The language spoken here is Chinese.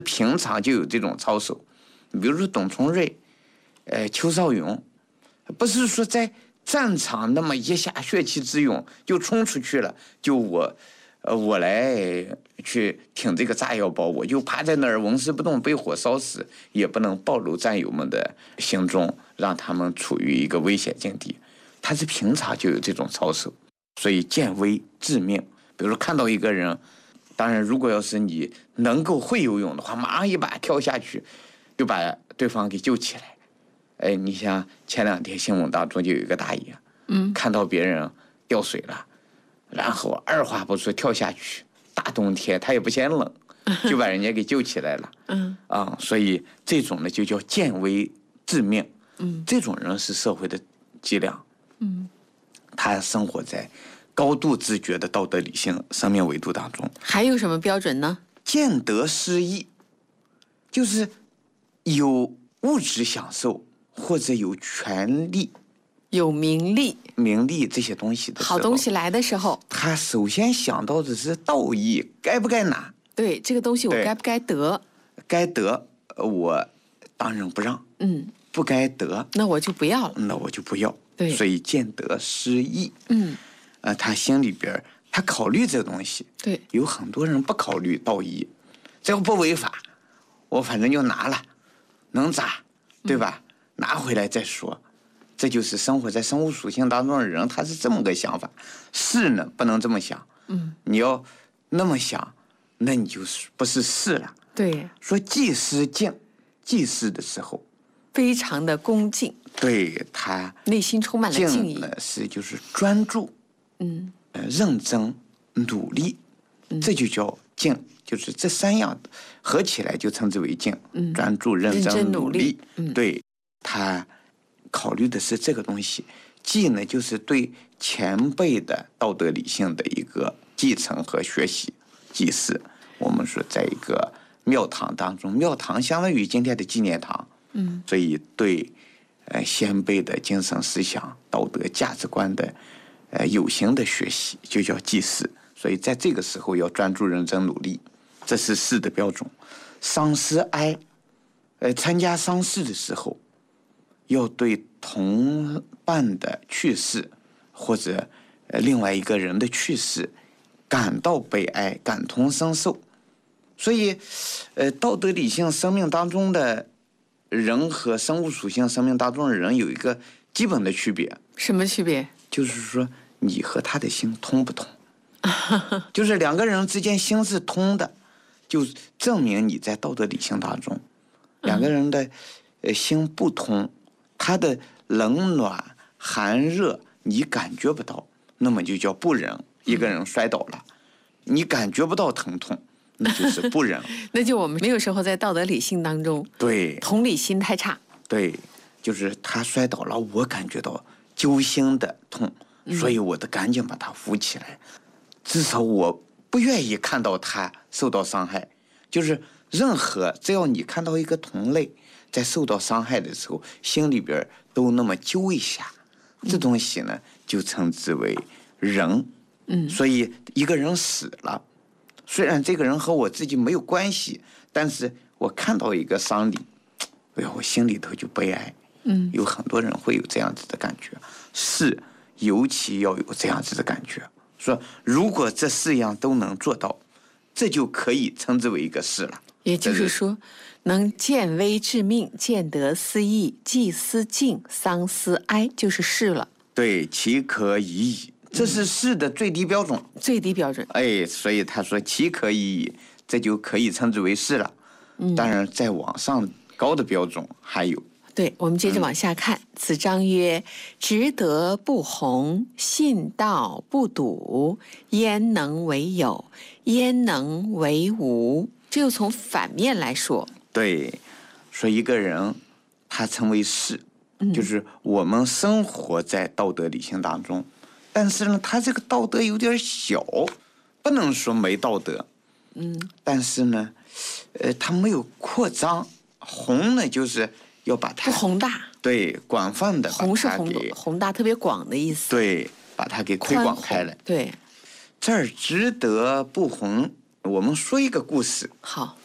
平常就有这种操守。比如说董存瑞，邱少云，不是说在战场那么一下血气之勇就冲出去了，就我来去挺这个炸药包，我就趴在那儿纹丝不动，被火烧死，也不能暴露战友们的行踪，让他们处于一个危险境地。他是平常就有这种操守，所以见危致命。比如说看到一个人，当然如果要是你能够会游泳的话，马上一把跳下去，就把对方给救起来。你像前2天新闻当中就有一个大爷，看到别人掉水了，然后二话不说跳下去，大冬天他也不嫌冷，就把人家给救起来了。所以这种呢就叫见危致命。这种人是社会的脊梁。他生活在高度自觉的道德理性生命维度当中。 还有什么标准呢？ 见得失义，就是有物质享受或者有权利、 有名利这些东西的时候， 好东西来的时候， 他首先想到的是道义，该不该拿？ 对，这个东西我该不该得？ 该得，我当仁不让。不该得， 那我就不要了。 那我就不要。 对， 所以见得失义。他心里边他考虑这个东西。 对， 有很多人不考虑道义，只要不违法，我反正就拿了，能咋，对吧？拿回来再说。这就是生活在生物属性当中的人，他是这么个想法。士呢，不能这么想。你要那么想，那你就不是士了。 对， 说祭司敬，祭祀的时候非常的恭敬， 对他内心充满了敬意。 呢是就是专注，认真努力，这就叫敬，就是这3样合起来就称之为敬。专注、认真、努力。对，他考虑的是这个东西。祭呢，就是对前辈的道德理性的一个继承和学习。祭祀，我们说在一个庙堂当中，庙堂相当于今天的纪念堂。所以对先辈的精神思想、道德价值观的有形的学习，就叫祭祀。所以在这个时候要专注、认真、努力，这是士的标准。丧失哀，参加丧事的时候，要对同伴的去世或者另外一个人的去世感到悲哀，感同身受。所以道德理性生命当中的人和生物属性生命当中的人有一个基本的区别。 什么区别？ 就是说你和他的心通不通。就是2个人之间心是通的，就证明你在道德理性当中。2个人的心不通，他的冷暖寒热你感觉不到，那么就叫不仁。一个人摔倒了，你感觉不到疼痛，那就是不仁。 那就我们没有时候在道德理性当中， 对， 同理心太差。 对，就是他摔倒了，我感觉到揪心的痛，所以我得赶紧把他扶起来。至少我不愿意看到他受到伤害。就是任何只要你看到一个同类在受到伤害的时候，心里边都那么揪一下，这东西呢就称之为仁。所以一个人死了，虽然这个人和我自己没有关系，但是我看到一个丧礼，哎呀，我心里头就悲哀。有很多人会有这样子的感觉，是尤其要有这样子的感觉。说如果这4样都能做到，这就可以称之为一个士了。 也就是说，能见危致命，见得失义，祭司敬，丧失哀，就是士了。 对，其可已矣，这是士的最低标准。 最低标准。 所以他说其可已矣，这就可以称之为士了。当然再往上高的标准还有。 对，我们接着往下看。此章曰：直德不弘，信道不笃，焉能为有？焉能为无？这又从反面来说。 对，说一个人他成为士，就是我们生活在道德理性当中，但是呢，他这个道德有点小，不能说没道德。但是呢，他没有扩张。弘呢，就是要把它不宏大， 对，广泛的宏是宏大，特别广的意思。 对，把它给推广开来。 对， 这儿直德不弘，我们说一个故事。 好，